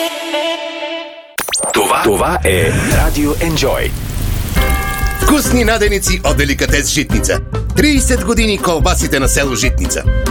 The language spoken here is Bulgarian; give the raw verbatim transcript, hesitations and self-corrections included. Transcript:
Това, това е Радио Enjoy. Вкусни наденици от Деликатес Житница. трийсет години колбасите на село Житница.